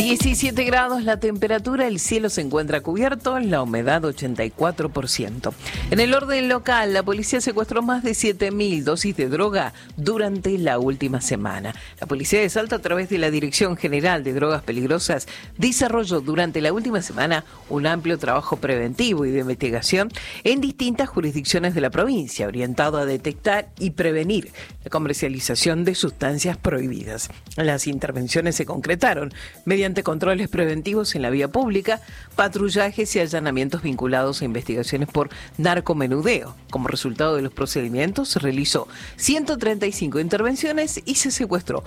17 grados la temperatura, el cielo se encuentra cubierto, la humedad 84%. En el orden local, la policía secuestró más de 7.000 dosis de droga durante la última semana. La policía de Salta, a través de la Dirección General de Drogas Peligrosas, desarrolló durante la última semana un amplio trabajo preventivo y de investigación en distintas jurisdicciones de la provincia, orientado a detectar y prevenir la comercialización de sustancias prohibidas. Las intervenciones se concretaron mediante controles preventivos en la vía pública, patrullajes y allanamientos vinculados a investigaciones por narcomenudeo. Como resultado de los procedimientos, se realizó 135 intervenciones y se secuestró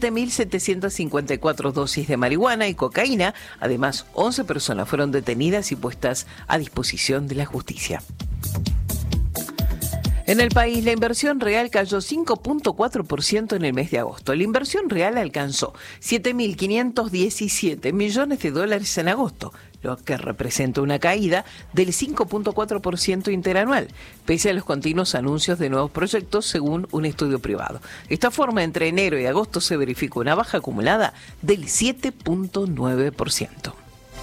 7.754 dosis de marihuana y cocaína. Además, 11 personas fueron detenidas y puestas a disposición de la justicia. En el país, la inversión real cayó 5.4% en el mes de agosto. La inversión real alcanzó 7.517 millones de dólares en agosto, lo que representa una caída del 5.4% interanual, pese a los continuos anuncios de nuevos proyectos, según un estudio privado. De esta forma, entre enero y agosto se verificó una baja acumulada del 7.9%.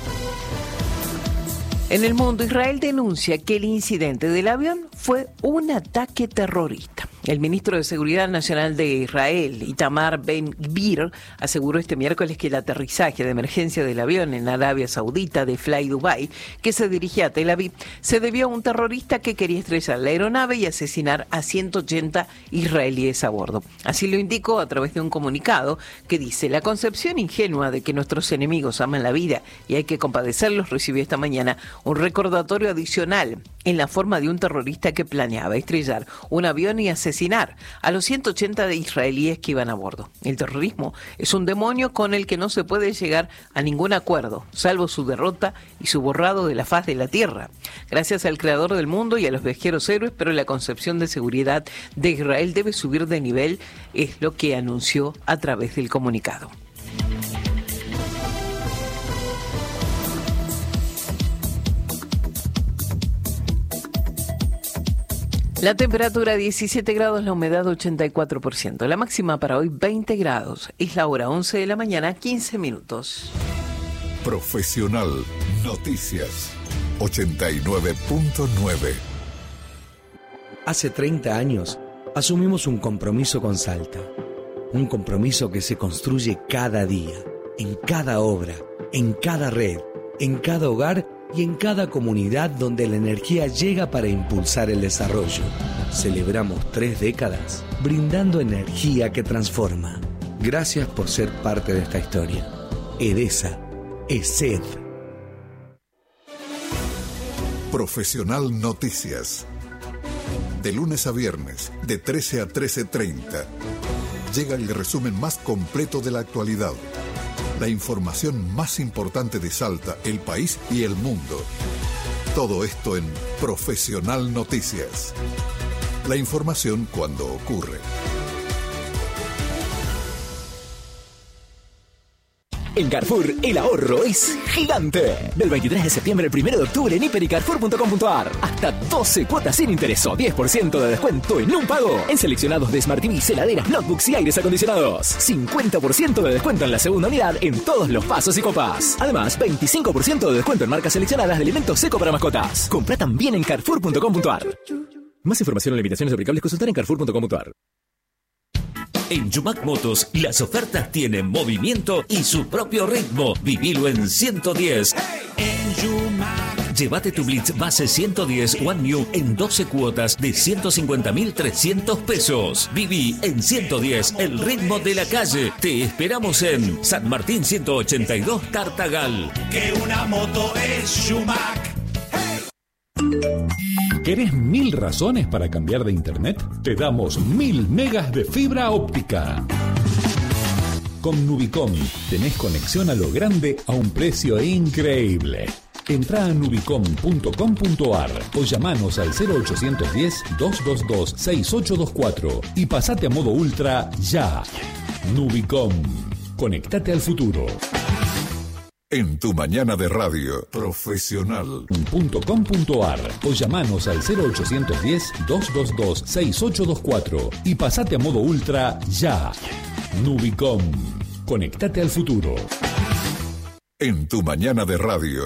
En el mundo, Israel denuncia que el incidente del avión fue un ataque terrorista. El ministro de Seguridad Nacional de Israel, Itamar Ben-Gvir, aseguró este miércoles que el aterrizaje de emergencia del avión en Arabia Saudita de Fly Dubai, que se dirigía a Tel Aviv, se debió a un terrorista que quería estrellar la aeronave y asesinar a 180 israelíes a bordo. Así lo indicó a través de un comunicado que dice: la concepción ingenua de que nuestros enemigos aman la vida y hay que compadecerlos recibió esta mañana un recordatorio adicional en la forma de un terrorista que planeaba estrellar un avión y asesinar a los 180 de israelíes que iban a bordo. El terrorismo es un demonio con el que no se puede llegar a ningún acuerdo, salvo su derrota y su borrado de la faz de la tierra. Gracias al creador del mundo y a los viajeros héroes, pero la concepción de seguridad de Israel debe subir de nivel, es lo que anunció a través del comunicado. La temperatura 17 grados, la humedad 84%. La máxima para hoy 20 grados. Es la hora 11 de la mañana, 15 minutos. Profesional Noticias 89.9. Hace 30 años asumimos un compromiso con Salta. Un compromiso que se construye cada día, en cada obra, en cada red, en cada hogar y en cada comunidad donde la energía llega para impulsar el desarrollo. Celebramos 3 décadas brindando energía que transforma. Gracias por ser parte de esta historia. Edesa, ESED. Profesional Noticias. De lunes a viernes, de 13 a 13:30. Llega el resumen más completo de la actualidad. La información más importante de Salta, el país y el mundo. Todo esto en Profesional Noticias. La información cuando ocurre. En Carrefour, el ahorro es gigante. Del 23 de septiembre al 1 de octubre en hiper y carrefour.com.ar. Hasta 12 cuotas sin interés o 10% de descuento en un pago. En seleccionados de Smart TVs, heladeras, notebooks y aires acondicionados. 50% de descuento en la segunda unidad en todos los vasos y copas. Además, 25% de descuento en marcas seleccionadas de alimentos seco para mascotas. Compra también en carrefour.com.ar. Más información o limitaciones aplicables, consultar en carrefour.com.ar. En Yumac Motos, las ofertas tienen movimiento y su propio ritmo. Vivilo en 110. En Yumac. Llévate tu Blitz base 110 One New en 12 cuotas de 150.300 pesos. Viví en 110, el ritmo de la calle. Te esperamos en San Martín 182 Tartagal. Que una moto es Yumac. ¿Querés 1000 razones para cambiar de internet? Te damos 1000 megas de fibra óptica. Con Nubicom tenés conexión a lo grande a un precio increíble. Entrá a nubicom.com.ar o llamanos al 0810-222-6824 y pasate a modo ultra ya. Nubicom. Conectate al futuro. En tu mañana de radio, profesional.com.ar o llamanos al 0810-222-6824 y pasate a modo ultra ya. Nubicom. Conectate al futuro. en tu mañana de radio.